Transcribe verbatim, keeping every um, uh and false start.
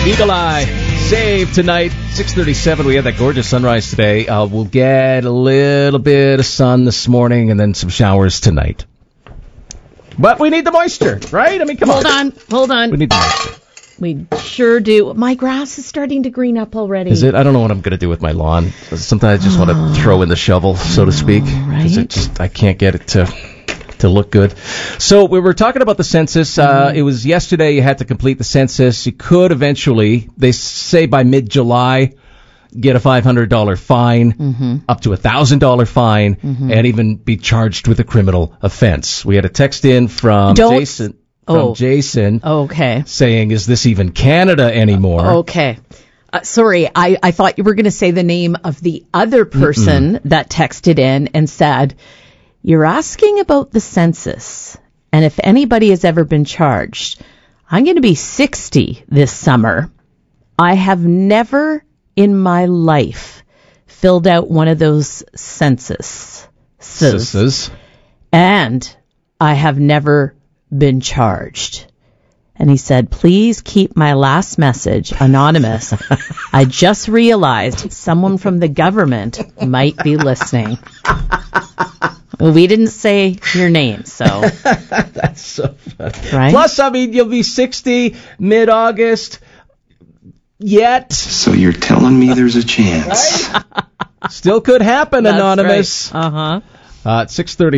Eagle Eye, Save tonight, six thirty-seven. We had that gorgeous sunrise today. Uh, we'll get a little bit of sun this morning and then some showers tonight. But we need the moisture, right? I mean, come hold on. Hold on, hold on. We need the moisture. We sure do. My grass is starting to green up already. Is it? I don't know what I'm going to do with my lawn. Sometimes I just want to throw in the shovel, so to speak. Right. It just, I can't get it to to look good. So we were talking about the census. Uh, mm-hmm. It was yesterday. You had to complete the census. You could eventually, they say by mid-July, get a five hundred dollars fine, mm-hmm. up to a one thousand dollars fine, mm-hmm. and even be charged with a criminal offense. We had a text in from Don't. Jason. From Oh. Jason, okay. saying, is this even Canada anymore? Uh, okay. Uh, sorry, I, I thought you were going to say the name of the other person Mm-mm. that texted in and said, you're asking about the census, and if anybody has ever been charged. I'm going to be sixty this summer. I have never in my life filled out one of those censuses. Censuses. And I have never been charged. And he said, please keep my last message anonymous. I just realized someone from the government might be listening. Well, we didn't say your name, so. That's so funny. Right? Plus, I mean, you'll be sixty mid-August yet. So you're telling me there's a chance. Still could happen, That's Anonymous. Right. Uh-huh. Uh, at six thirty